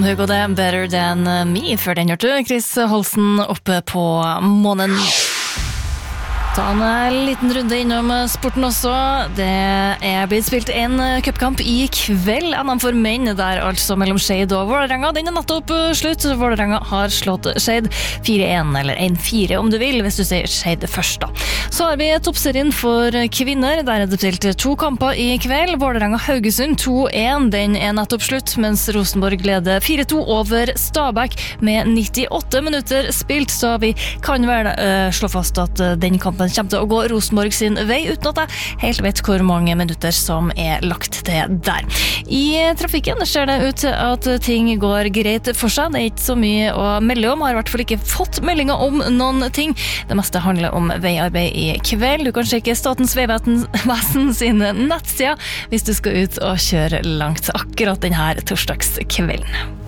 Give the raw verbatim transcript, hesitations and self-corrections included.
Hur går det? Better than me, før den hørte du Chris Holsten oppe på månen. Ta en liten runde innom sporten også. Det er blitt spilt en cupkamp i kveld, N M for menn, der altså mellom Skeid og Vålerenga. Den er nettopp slutt. Vålerenga har slått Skeid fire en, eller en fire om du vil, hvis du sier Skeid først da. Så har vi toppserien for kvinner. Der er det spilt to kamper i kveld. Vålerenga-Haugesund to en, den er nettopp slutt, mens Rosenborg leder fire to over Stabæk med nittiåtte minutter spilt. Så vi kan vel uh, slå fast at uh, den kampen kommer til å gå Rosenborg sin vei, uten at jeg helt vet hvor mange minutter som er lagt til der. I trafikken ser det ut til at ting går greit for seg. Det er ikke så mye å melde om. Har i hvert fall ikke fått meldinger om noen ting. Det meste handler om veiarbeid i kveld. Du kan sjekke Statens vegvesen sine nettsider hvis du skal ut og kjøre langt akkurat denne torsdagskvelden.